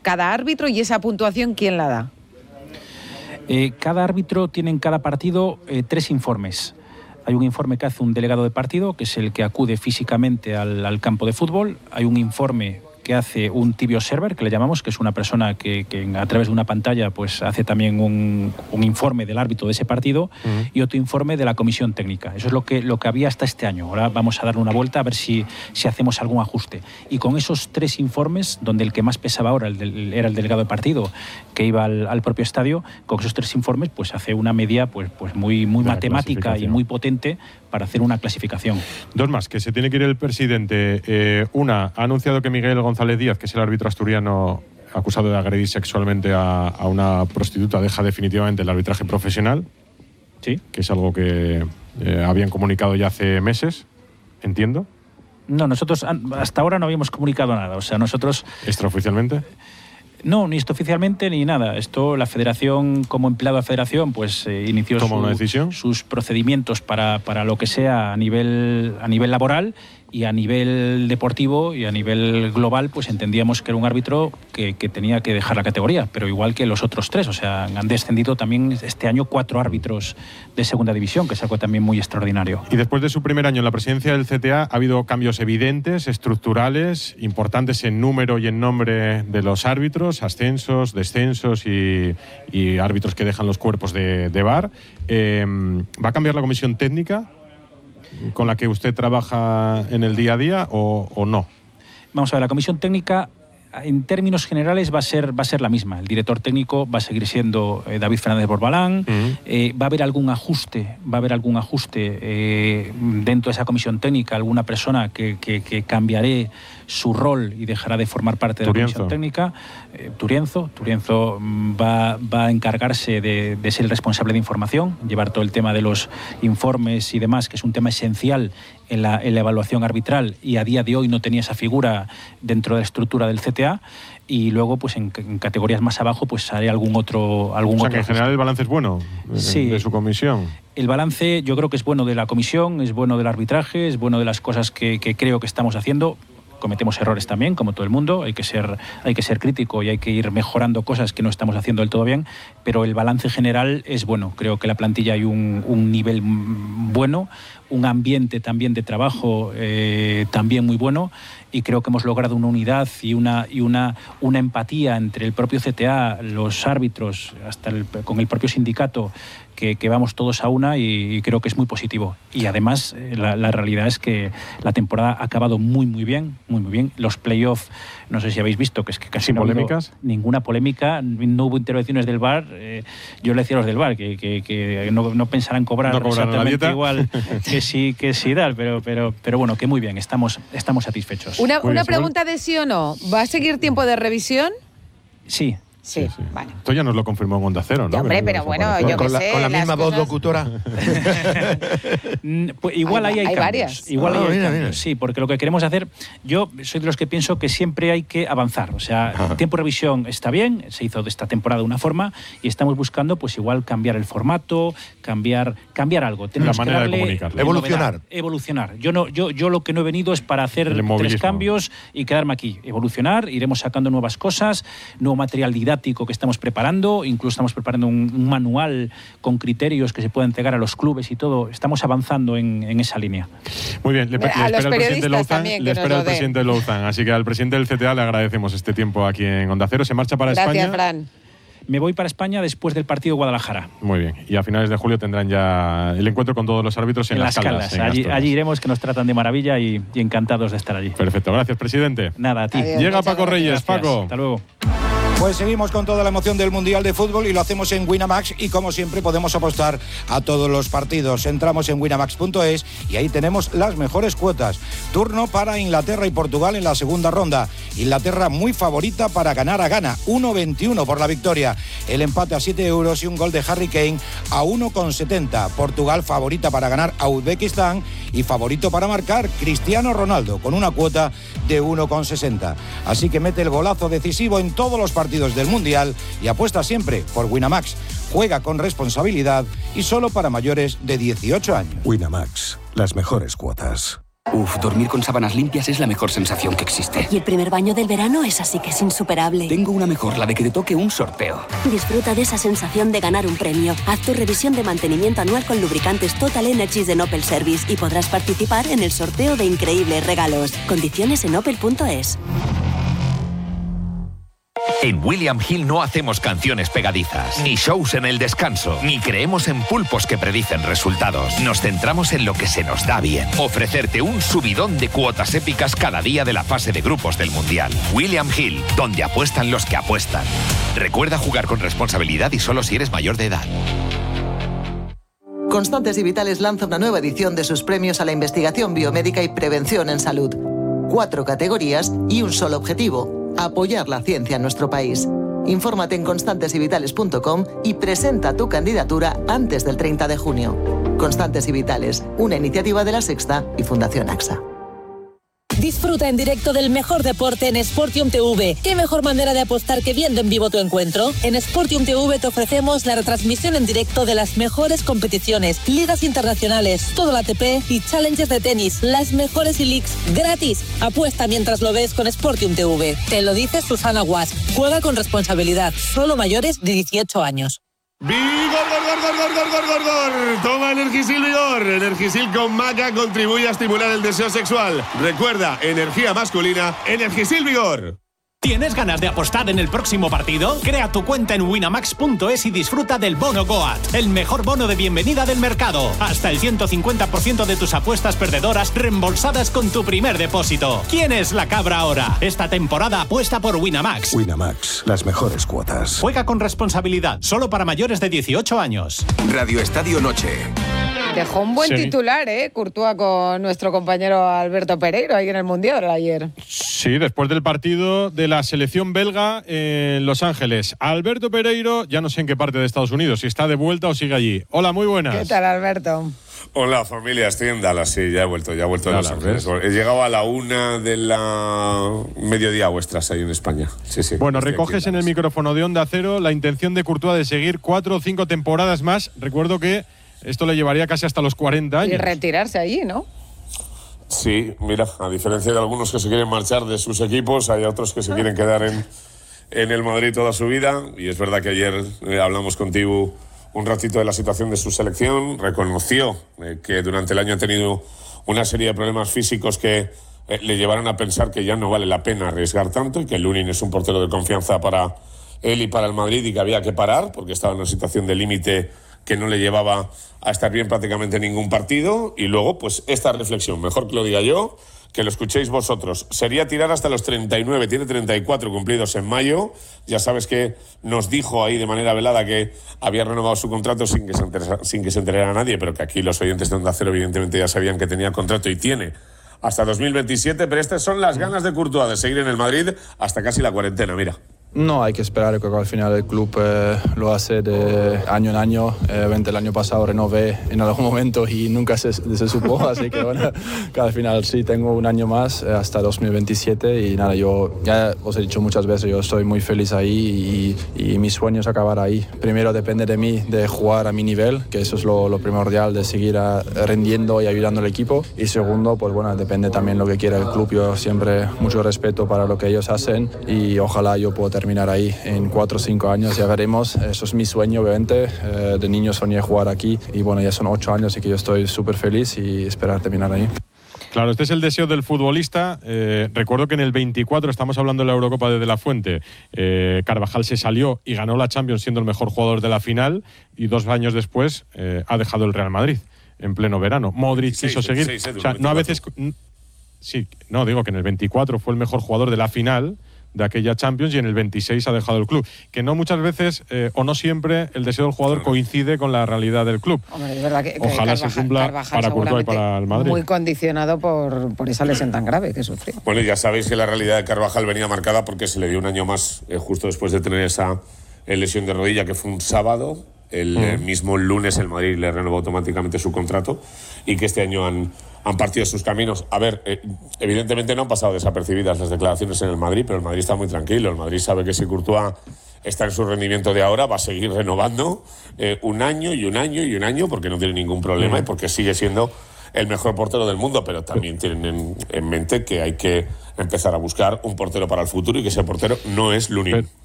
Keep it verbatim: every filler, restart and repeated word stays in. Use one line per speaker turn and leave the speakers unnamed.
cada árbitro y esa puntuación, ¿quién la da?
Eh, cada árbitro tiene en cada partido eh, tres informes. Hay un informe que hace un delegado de partido, que es el que acude físicamente al, al campo de fútbol. Hay un informe que hace un T V observer, que le llamamos, que es una persona que, que a través de una pantalla pues hace también un, un informe del árbitro de ese partido, uh-huh. y otro informe de la comisión técnica. Eso es lo que, lo que había hasta este año. Ahora vamos a darle una vuelta a ver si, si hacemos algún ajuste. Y con esos tres informes, donde el que más pesaba ahora el del, era el delegado de partido, que iba al, al propio estadio, con esos tres informes pues hace una media pues, pues muy, muy matemática y muy potente para hacer una clasificación.
Dos más, que se tiene que ir el presidente. Eh, una, ha anunciado que Miguel González Díaz, que es el árbitro asturiano acusado de agredir sexualmente a, a una prostituta, deja definitivamente el arbitraje profesional.
Sí.
Que es algo que eh, habían comunicado ya hace meses, entiendo.
No, nosotros hasta ahora no habíamos comunicado nada. O sea, nosotros...
¿Extraoficialmente?
No, ni esto oficialmente ni nada. Esto, la federación, como empleado de la federación, pues eh, inició
¿Toma
su,
una decisión?
sus procedimientos para, para lo que sea a nivel, a nivel laboral, y a nivel deportivo y a nivel global, pues entendíamos que era un árbitro que, que tenía que dejar la categoría, pero igual que los otros tres. O sea, han descendido también este año cuatro árbitros de segunda división, que es algo también muy extraordinario.
Y después de su primer año en la presidencia del C T A, ha habido cambios evidentes, estructurales, importantes en número y en nombre de los árbitros, ascensos, descensos y, y árbitros que dejan los cuerpos de, de V A R. Eh, ¿Va a cambiar la comisión técnica con la que usted trabaja en el día a día o, o no?
Vamos a ver, la comisión técnica en términos generales va a ser va a ser la misma. El director técnico va a seguir siendo eh, David Fernández Borbalán. Uh-huh. eh, va a haber algún ajuste, va a haber algún ajuste eh, dentro de esa comisión técnica, alguna persona que, que, que cambiaré su rol y dejará de formar parte de
Turienzo.
la comisión técnica. Eh, Turienzo, Turienzo va, va a encargarse de, de ser el responsable de información, llevar todo el tema de los informes y demás, que es un tema esencial en la, en la evaluación arbitral, y a día de hoy no tenía esa figura dentro de la estructura del C T A. Y luego, pues en, en categorías más abajo, pues haré algún otro algún
O sea,
otro
que en general el balance es bueno de,
sí.
de su comisión.
El balance yo creo que es bueno de la comisión, es bueno del arbitraje, es bueno de las cosas que, que creo que estamos haciendo. Cometemos errores también, como todo el mundo, hay que ser, hay que ser crítico y hay que ir mejorando cosas que no estamos haciendo del todo bien, pero el balance general es bueno. Creo que la plantilla hay un, un nivel bueno, un ambiente también de trabajo eh, también muy bueno, y creo que hemos logrado una unidad y una, y una, una empatía entre el propio C T A, los árbitros, hasta el, con el propio sindicato, que, que vamos todos a una, y, y creo que es muy positivo. Y además la, la realidad es que la temporada ha acabado muy muy bien, muy muy bien. Los playoffs, no sé si habéis visto, que es que casi
¿Sin
no
polémicas?
Ha habido ninguna polémica, no hubo intervenciones del V A R. Eh, yo le decía a los del V A R que, que, que no, no pensarán cobrar
no
exactamente igual que sí que sí tal, pero, pero, pero bueno, que muy bien, estamos, estamos satisfechos.
Una,
Muy
una
bien,
pregunta de sí o no. ¿Va a seguir tiempo de revisión?
Sí.
Sí,
Sí, sí.
Vale.
Esto ya nos lo confirmó en Onda Cero, ¿no?
Ya, hombre,
Que
pero
nos
bueno,
apareció.
yo
con
qué
la,
sé,
con la
las
misma voz
cosas-
locutora.
Mm, pues igual
Hay-
ahí hay,
hay
cambios.
varias.
Igual
Ah,
ahí hay
mira,
cambios.
mira.
Sí, porque lo que queremos hacer, yo soy de los que pienso que siempre hay que avanzar. O sea, el tiempo de revisión está bien, se hizo de esta temporada de una forma, y estamos buscando pues igual cambiar el formato, cambiar cambiar algo. Tenemos
manera
que
de
darle
comunicarlo.
Evolucionar.
novedad, evolucionar. Yo no, yo, yo lo que no he venido es para hacer
El
tres
inmovilismo.
cambios y quedarme aquí. Evolucionar, iremos sacando nuevas cosas, nuevo material didáctico que estamos preparando, incluso estamos preparando un, un manual con criterios que se pueda entregar a los clubes y todo. Estamos avanzando en, en esa línea.
Muy bien, le, le
A
espera
los
el presidente
periodistas
Louzán,
también, que
le
nos
espera
lo
el
den.
presidente Louzán. Así que al presidente del C T A le agradecemos este tiempo aquí en Onda Cero. Se marcha para
Gracias,
España.
Fran.
Me voy para España después del partido de Guadalajara.
Muy bien. Y a finales de julio tendrán ya el encuentro con todos los árbitros en,
En
Las
Las
Caldas.
Caldas.
en
Allí,
Asturias.
allí iremos, que nos tratan de maravilla, y, y encantados de estar allí.
Perfecto. Gracias, presidente.
Nada, a ti.
Adiós.
Llega
Muchas
Paco
gracias.
Reyes.
Gracias.
Paco.
Hasta luego.
Pues seguimos con toda la emoción del Mundial de Fútbol y lo hacemos en Winamax, y como siempre podemos apostar a todos los partidos. Entramos en winamax punto es y ahí tenemos las mejores cuotas. Turno para Inglaterra y Portugal en la segunda ronda. Inglaterra muy favorita para ganar a Ghana, uno veintiuno por la victoria. El empate a siete euros y un gol de Harry Kane a uno setenta. Portugal favorita para ganar a Uzbekistán y favorito para marcar Cristiano Ronaldo con una cuota de uno sesenta. Así que mete el golazo decisivo en todos los partidos del Mundial y apuesta siempre por Winamax. Juega con responsabilidad y solo para mayores de dieciocho años.
Winamax, las mejores cuotas. Uf, dormir con sábanas limpias es la mejor sensación que existe.
Y el primer baño del verano es así que es insuperable.
Tengo una mejor, la de que te toque un sorteo.
Disfruta de esa sensación de ganar un premio. Haz tu revisión de mantenimiento anual con lubricantes Total Energies de Opel Service y podrás participar en el sorteo de increíbles regalos. Condiciones en opel punto es.
En William Hill no hacemos canciones pegadizas, ni shows en el descanso, ni creemos en pulpos que predicen resultados. Nos centramos en lo que se nos da bien. Ofrecerte un subidón de cuotas épicas cada día de la fase de grupos del Mundial. William Hill, donde apuestan los que apuestan. Recuerda jugar con responsabilidad y solo si eres mayor de edad.
Constantes y Vitales lanza una nueva edición de sus premios a la investigación biomédica y prevención en salud. Cuatro categorías y un solo objetivo: apoyar la ciencia en nuestro país. Infórmate en constantes y vitales punto com y presenta tu candidatura antes del treinta de junio. Constantes y Vitales, una iniciativa de La Sexta y Fundación AXA.
Disfruta en directo del mejor deporte en Sportium T V. ¿Qué mejor manera de apostar que viendo en vivo tu encuentro? En Sportium T V te ofrecemos la retransmisión en directo de las mejores competiciones, ligas internacionales, todo el A T P y challenges de tenis, las mejores e-leagues gratis. Apuesta mientras lo ves con Sportium T V. Te lo dice Susana Guas. Juega con responsabilidad. Solo mayores de dieciocho años.
¡Vigor, gor, gor, gor, gor, gor, gor, gor! Toma Energisil Vigor. Energisil con maca contribuye a estimular el deseo sexual. Recuerda, energía masculina, Energisil Vigor.
¿Tienes ganas de apostar en el próximo partido? Crea tu cuenta en winamax punto es y disfruta del bono Goat, el mejor bono de bienvenida del mercado. Hasta el ciento cincuenta por ciento de tus apuestas perdedoras reembolsadas con tu primer depósito. ¿Quién es la cabra ahora? Esta temporada apuesta por Winamax.
Winamax, las mejores cuotas.
Juega con responsabilidad, solo para mayores de dieciocho años.
Radio Estadio Noche.
Dejó un buen
Sí.
titular, ¿eh? Courtois con nuestro compañero Alberto Pereiro ahí en el Mundial ayer.
Sí, después del partido de la selección belga en Los Ángeles. Alberto Pereiro, ya no sé en qué parte de Estados Unidos, si está de vuelta o sigue allí. Hola, muy buenas.
¿Qué tal, Alberto?
Hola, familia, estoy en Dallas, sí, ya he vuelto, ya he vuelto a Los Ángeles. He llegado a la una de la mediodía vuestras ahí en España. Sí, sí.
Bueno,
estoy
recoges
aquí
en el micrófono de Onda Cero la intención de Courtois de seguir cuatro o cinco temporadas más. Recuerdo que esto le llevaría casi hasta los cuarenta años.
Y retirarse allí, ¿no?
Sí, mira, a diferencia de algunos que se quieren marchar de sus equipos, hay otros que se quieren quedar en, en el Madrid toda su vida. Y es verdad que ayer eh, hablamos contigo un ratito de la situación de su selección. Reconoció eh, que durante el año ha tenido una serie de problemas físicos que eh, le llevaron a pensar que ya no vale la pena arriesgar tanto y que Lunin es un portero de confianza para él y para el Madrid y que había que parar porque estaba en una situación de límite que no le llevaba a estar bien prácticamente en ningún partido. Y luego, pues esta reflexión, mejor que lo diga yo, que lo escuchéis vosotros. Sería tirar hasta los treinta y nueve, tiene treinta y cuatro cumplidos en mayo. Ya sabes que nos dijo ahí de manera velada que había renovado su contrato sin que se enterara, sin que se enterara nadie, pero que aquí los oyentes de Onda Cero evidentemente ya sabían que tenía contrato y tiene hasta dos mil veintisiete, pero estas son las ganas de Courtois de seguir en el Madrid hasta casi la cuarentena, mira.
No, hay que esperar, creo que al final el club eh, lo hace de año en año. Eh, el año pasado renové en algún momento y nunca se, se supo, así que bueno, que al final sí tengo un año más eh, hasta dos mil veintisiete y nada, yo ya os he dicho muchas veces, yo estoy muy feliz ahí y, y mi sueño es acabar ahí. Primero depende de mí, de jugar a mi nivel, que eso es lo, lo primordial, de seguir a, rendiendo y ayudando al equipo. Y segundo, pues bueno, depende también lo que quiera el club. Yo siempre mucho respeto para lo que ellos hacen y ojalá yo pueda terminar ahí en cuatro o cinco años, ya veremos. Eso es mi sueño, obviamente. Eh, de niño soñé jugar aquí y bueno, ya son ocho años y que yo estoy súper feliz y esperar terminar ahí.
Claro, este es el deseo del futbolista. Eh, recuerdo que en el veinticuatro, estamos hablando de la Eurocopa de De La Fuente, eh, Carvajal se salió y ganó la Champions siendo el mejor jugador de la final y dos años después eh, ha dejado el Real Madrid en pleno verano. Modric quiso seguir. O sea, no a veces... Sí, no, digo que en el veinticuatro fue el mejor jugador de la final de aquella Champions y en el veintiséis ha dejado el club. Que no muchas veces, eh, o no siempre, el deseo del jugador coincide con la realidad del club.
Hombre, es verdad que, que
Ojalá
Carvajal,
se cumpla
Carvajal
para Courtois y para el Madrid.
Muy condicionado por, por esa lesión tan grave que sufrió.
Bueno, ya sabéis que la realidad de Carvajal venía marcada porque se le dio un año más eh, justo después de tener esa eh, lesión de rodilla, que fue un sábado. El eh, mismo lunes el Madrid le renovó automáticamente su contrato y que este año han, han partido sus caminos. A ver, eh, evidentemente no han pasado desapercibidas las declaraciones en el Madrid, pero el Madrid está muy tranquilo. El Madrid sabe que si Courtois está en su rendimiento de ahora, va a seguir renovando eh, un año y un año y un año porque no tiene ningún problema mm. y porque sigue siendo el mejor portero del mundo, pero también tienen en, en mente que hay que empezar a buscar un portero para el futuro y que ese portero no es Lunin.